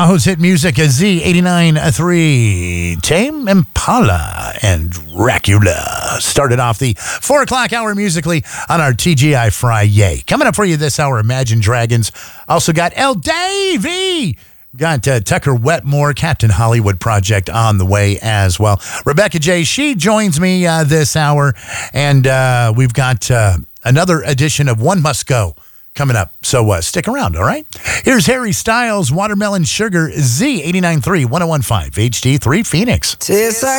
House hit music Z89.3. Tame Impala and Dracula started off the 4 o'clock hour musically on our TGI Friday. Coming up for you this hour, Imagine Dragons. Also got El Davey. Got Tucker Wetmore, Captain Hollywood Project on the way as well. Rebecca J. She joins me this hour, and we've got another edition of One Must Go coming up. So stick around, all right? Here's Harry Styles, Watermelon Sugar, Z89.3, 101.5, HD3 Phoenix. Tastes like